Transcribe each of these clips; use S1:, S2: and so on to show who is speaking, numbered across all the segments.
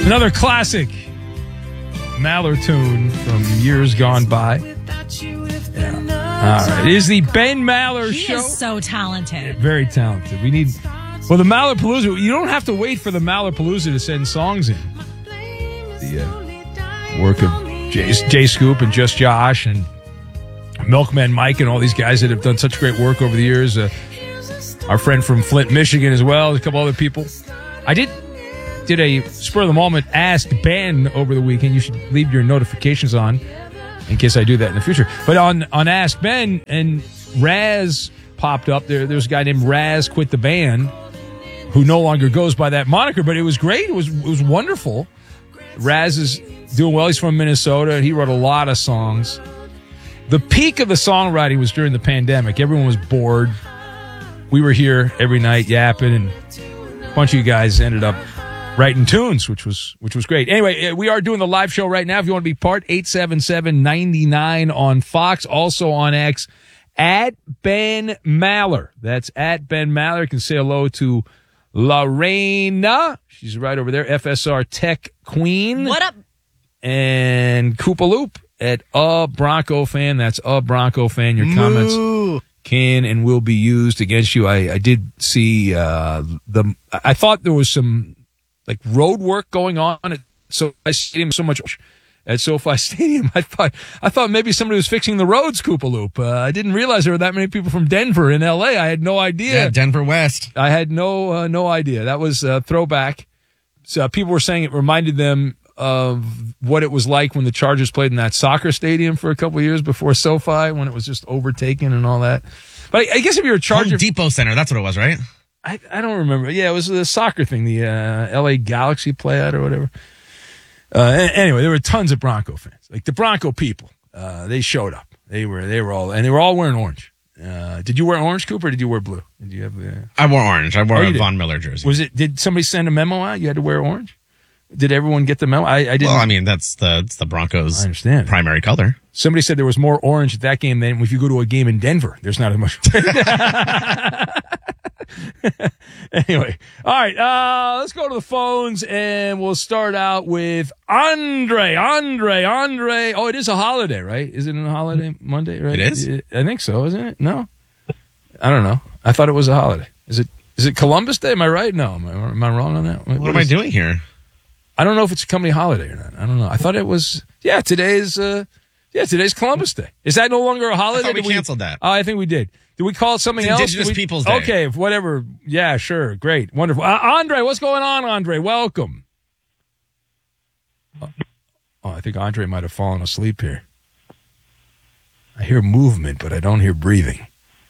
S1: Another classic Maller tune from years gone by. Yeah. All right. It is the Ben Maller Show.
S2: He is so talented.
S1: Very talented. We need... Well, the Mallerpalooza, you don't have to wait for the Mallerpalooza to send songs in. The work of Jay Scoop and Just Josh and Milkman Mike and all these guys that have done such great work over the years. Our friend from Flint, Michigan as well. A couple other people. I did a spur of the moment Ask Ben over the weekend. You should leave your notifications on in case I do that in the future. But on Ask Ben, and Raz popped up. There's a guy named Raz Quit the Band who no longer goes by that moniker, but it was great. It was wonderful. Raz is doing well. He's from Minnesota, and he wrote a lot of songs. The peak of the songwriting was during the pandemic. Everyone was bored. We were here every night yapping, and a bunch of you guys ended up writing tunes, which was great. Anyway, we are doing the live show right now. If you want to be part, 877-99 on Fox, also on X, at Ben Maller. That's at Ben Maller. You can say hello to Lorena. She's right over there. FSR Tech Queen.
S2: What up?
S1: And Koopa Loop at A Bronco Fan. That's A Bronco Fan. Your comments can and will be used against you. I did see I thought there was some like road work going on at SoFi Stadium I thought maybe somebody was fixing the roads, Koopa Loop. I didn't realize there were that many people from Denver in L.A. I had no idea.
S3: Yeah, Denver West.
S1: I had no idea. That was a throwback. So people were saying it reminded them of what it was like when the Chargers played in that soccer stadium for a couple of years before SoFi, when it was just overtaken and all that. But I guess if you're a Charger...
S3: Home Depot Center, that's what it was, right?
S1: I don't remember. Yeah, it was the soccer thing, the L.A. Galaxy play out or whatever. Anyway, there were tons of Bronco fans, like the Bronco people. They showed up. They were all wearing orange. Did you wear orange, Cooper? Or did you wear blue? Did you have the?
S3: I wore orange. I wore a Von Miller jersey.
S1: Did somebody send a memo out? You had to wear orange. Did everyone get the memo? I didn't.
S3: Well, I mean, it's the Broncos'
S1: I understand.
S3: Primary color.
S1: Somebody said there was more orange at that game than if you go to a game in Denver. There's not as much. Anyway, all right, let's go to the phones, and we'll start out with Andre. Oh, it is a holiday, right? Is it a holiday Monday, right?
S3: It is?
S1: I think so, isn't it? No? I don't know. I thought it was a holiday. Is it Columbus Day? Am I right? No. Am I wrong on that?
S3: What am I doing here?
S1: I don't know if it's a company holiday or not. I don't know. I thought it was, today's Columbus Day. Is that no longer a holiday?
S3: I thought we canceled that.
S1: Oh, I think we did. Did we call it something else?
S3: Indigenous Peoples Day.
S1: Okay, whatever. Yeah, sure. Great. Wonderful. Andre, what's going on, Andre? Welcome. Oh, I think Andre might have fallen asleep here. I hear movement, but I don't hear breathing.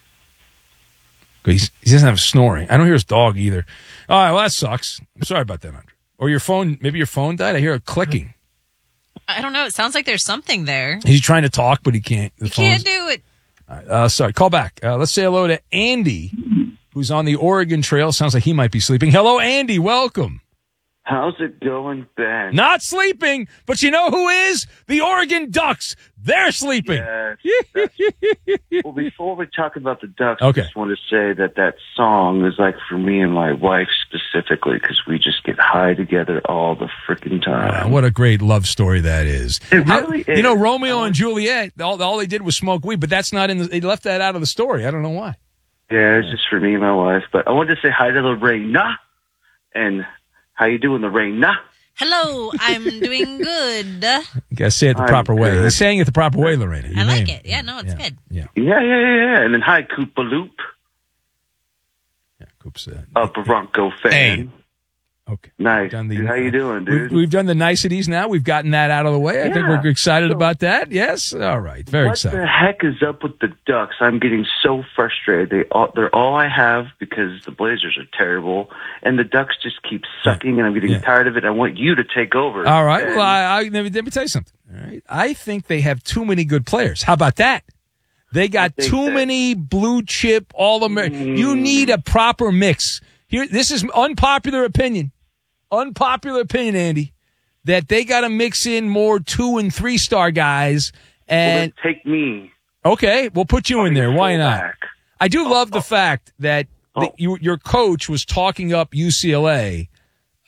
S1: He doesn't have snoring. I don't hear his dog either. All right, well, that sucks. I'm sorry about that, Andre. Or maybe your phone died? I hear a clicking.
S2: I don't know. It sounds like there's something there.
S1: He's trying to talk, but he can't.
S2: He can't do it.
S1: Sorry, call back. Let's say hello to Andy, who's on the Oregon Trail. Sounds like he might be sleeping. Hello, Andy. Welcome.
S4: How's it going, Ben?
S1: Not sleeping, but you know who is? The Oregon Ducks. They're sleeping.
S4: Yes. Well, before we talk about the Ducks,
S1: okay.
S4: I just want to say that song is like for me and my wife specifically, because we just get high together all the freaking time.
S1: What a great love story that is.
S4: It really is.
S1: You know, Romeo and Juliet, all they did was smoke weed, but that's not they left that out of the story. I don't know why.
S4: Yeah, it's just for me and my wife. But I wanted to say hi to Lorena. And how you doing, Lorena?
S2: Hello, I'm doing good.
S1: You gotta say it the proper way. He's saying it the proper way, Lorena.
S2: I like it. Yeah, no, it's good.
S1: Yeah.
S4: And then hi, Koopa Loop.
S1: Yeah, Coop's
S4: a Bronco fan.
S1: Hey. Okay.
S4: Nice. Dude, how you doing, dude?
S1: We've done the niceties now. We've gotten that out of the way. I think we're excited about that. Yes? All right. Very excited.
S4: What the heck is up with the Ducks? I'm getting so frustrated. They're all I have because the Blazers are terrible, and the Ducks just keep sucking, and I'm getting tired of it. I want you to take over.
S1: All right. Well, let me tell you something. All right. I think they have too many good players. How about that? They got too many blue chip, all-American. You need a proper mix. Here, this is unpopular opinion. Unpopular opinion, Andy, that they got to mix in more 2- and 3-star guys. And
S4: take me.
S1: Okay, we'll put you in there. Why not?
S4: Back.
S1: I do love the fact that your coach was talking up UCLA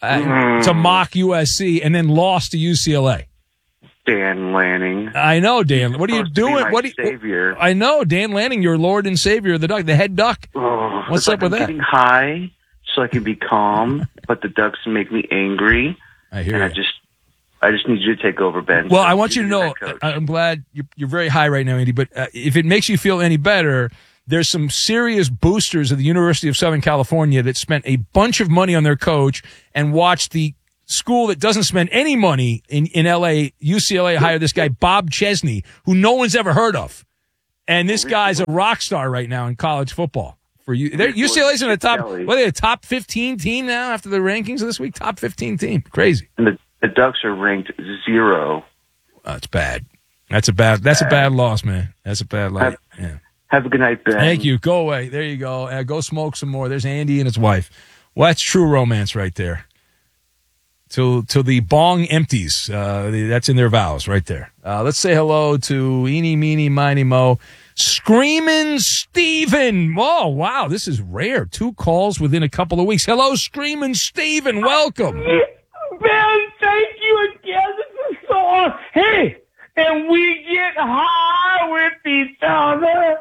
S1: to mock USC and then lost to UCLA.
S4: Dan Lanning.
S1: I know, Dan. What are you doing? What?
S4: Savior.
S1: I know, Dan Lanning, your Lord and Savior of the Duck, the head Duck.
S4: Oh,
S1: What's up with
S4: I'm
S1: that?
S4: Getting high so I can be calm, but the Ducks make me angry.
S1: I hear
S4: and
S1: you.
S4: I just need you to take over, Ben.
S1: Well, I want you to know,
S4: Head coach.
S1: I'm glad you're very high right now, Andy, but if it makes you feel any better, there's some serious boosters of the University of Southern California that spent a bunch of money on their coach and watched the school that doesn't spend any money in LA, UCLA, hire this guy, Bob Chesney, who no one's ever heard of. And this guy's a rock star right now in college football. For you, UCLA's in the top, what are they, a top 15 team now after the rankings of this week? Top 15 team. Crazy.
S4: And the Ducks are ranked 0.
S1: That's bad. That's a bad loss, man. That's a bad loss. Yeah.
S4: Have a good night, Ben.
S1: Thank you. Go away. There you go. Go smoke some more. There's Andy and his wife. Well, that's true romance right there. To the bong empties. That's in their vows right there. Let's say hello to Eeny, Meeny, Miny, Mo. Screamin' Steven. Oh, wow. This is rare. 2 calls within a couple of weeks. Hello, Screamin' Steven. Welcome.
S5: Ben, thank you again. This is so awesome. Hey, and we get high with each other.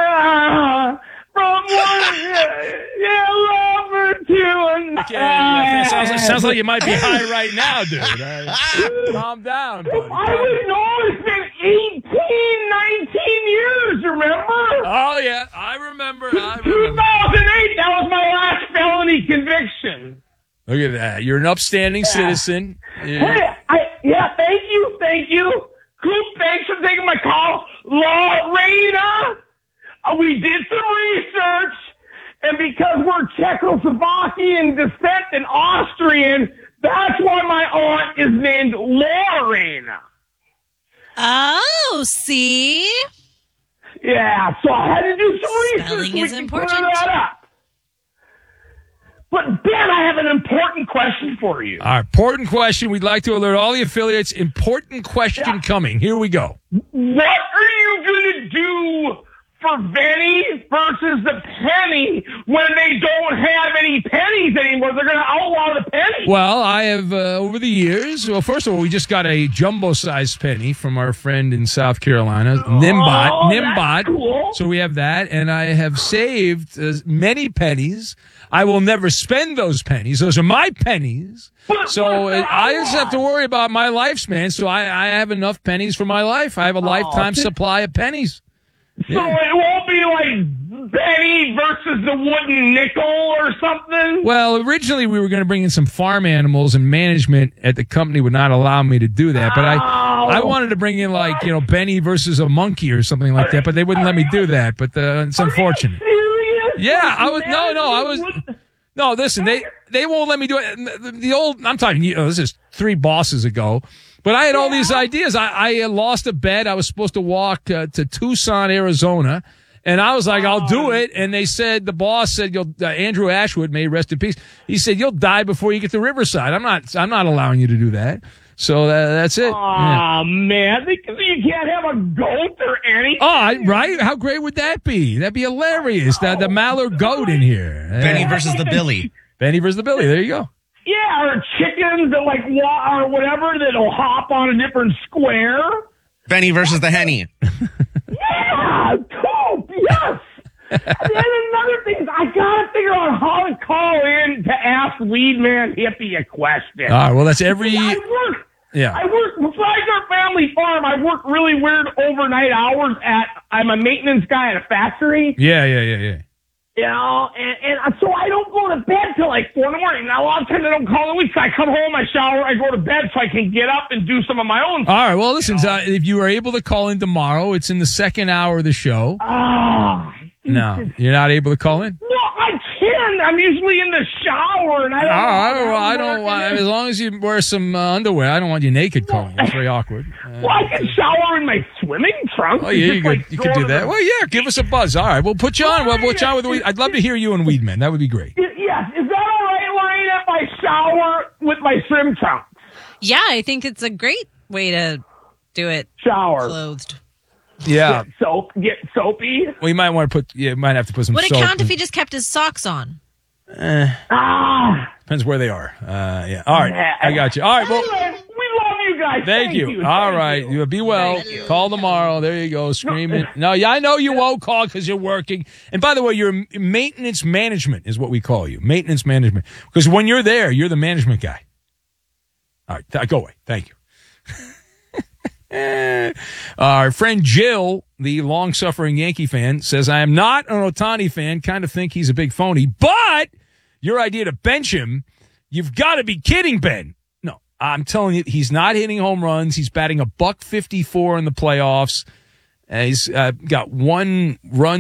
S5: From one lover to another.
S1: Sounds like you might be high right now, dude. Calm down, buddy.
S5: I was know it's been 18, 19 years, remember?
S1: Oh, yeah. I remember.
S5: 2008, that was my last felony conviction.
S1: Look at that. You're an upstanding citizen. Yeah.
S5: Hey, thank you. Coop, thanks for taking my call. Lorena, we did some research, and because we're Czechoslovakian descent and Austrian, that's why my aunt is named Lorena.
S2: Oh, see?
S5: Yeah, so I had to do some research.
S2: Spelling
S5: so
S2: is
S5: we can
S2: important.
S5: clear that up. But Ben, I have an important question for you.
S1: All right, important question. We'd like to alert all the affiliates. Important question coming. Here we go.
S5: What are you going to do for Benny versus the penny when they don't have any pennies anymore? They're going to outlaw the penny.
S1: Well, I have, over the years, first of all, we just got a jumbo-sized penny from our friend in South Carolina, Nimbot.
S5: That's cool.
S1: So we have that, and I have saved many pennies. I will never spend those pennies. Those are my pennies. So I just have to worry about my lifespan. So I have enough pennies for my life. I have a lifetime supply of pennies.
S5: So it won't be like Benny versus the wooden nickel or something?
S1: Well, originally we were going to bring in some farm animals, and management at the company would not allow me to do that. But I wanted to bring in, like, Benny versus a monkey or something like that, but they wouldn't let me do that. But it's unfortunate. Yeah, No, listen, they won't let me do it. The old, I'm talking, this is 3 bosses ago, but I had all these ideas. I lost a bet. I was supposed to walk to Tucson, Arizona, and I was like, I'll do it. And they said, the boss said, Andrew Ashwood, may he rest in peace. He said, you'll die before you get to Riverside. I'm not allowing you to do that. So that's it.
S5: Oh, man. You can't have a goat or anything.
S1: Oh, right? How great would that be? That'd be hilarious. The Mallard goat in here.
S3: Benny versus the Billy.
S1: Benny versus the Billy. There you go.
S5: Yeah, or chickens that or whatever that'll hop on a different square.
S3: Benny versus the Henny.
S5: Yeah, cool. Yes. And then another thing is I got to figure out how to call in to ask Weedman Hippie a question.
S1: All right, well, that's every...
S5: I work, besides our family farm, I work really weird overnight hours I'm a maintenance guy at a factory.
S1: Yeah.
S5: You know, and so I don't go to bed till like 4 in the morning. Now, a lot of times I don't call in the week, so I come home, I shower, I go to bed so I can get up and do some of my own stuff.
S1: All right, well, listen, if you are able to call in tomorrow, it's in the second hour of the show. No, you're not able to call in?
S5: No, I can. I'm usually in the shower, and
S1: I don't want, as long as you wear some underwear, I don't want you naked calling. It's very awkward.
S5: Well, I can shower in my swimming trunks.
S1: Oh, yeah, you could do that. Well, yeah, give us a buzz. All right, we'll put you on. We'll put you on with I'd love to hear you and Weedman. That would be great.
S5: Yes. Is that all right, Lorraine, if I shower with my swim trunks?
S2: Yeah, I think it's a great way to do it.
S5: Shower.
S2: Clothed.
S1: Yeah.
S5: Get soapy.
S1: Well, you might want to might have to put some
S2: Would
S1: soap.
S2: it count if he just kept his socks on?
S1: Depends where they are. Yeah. All right. I got you. All right. Well,
S5: Anyway, we love you guys.
S1: thank you. All right.
S5: You.
S1: Be well. Call tomorrow. There you go. Screaming. No, yeah, I know you won't call because you're working. And by the way, your maintenance management is what we call you. Maintenance management. Because when you're there, you're the management guy. All right. Go away. Thank you. Our friend Jill, the long-suffering Yankee fan, says, I am not an Ohtani fan, kind of think he's a big phony, but your idea to bench him, you've got to be kidding, Ben. No, I'm telling you, he's not hitting home runs. He's batting $154 in the playoffs. He's got 1 run